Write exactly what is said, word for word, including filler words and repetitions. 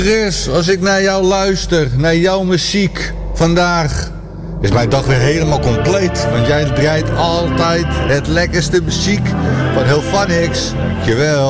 Chris, als ik naar jou luister, naar jouw muziek vandaag, is mijn dag weer helemaal compleet. Want jij draait altijd het lekkerste muziek van Hilvanix. Dankjewel.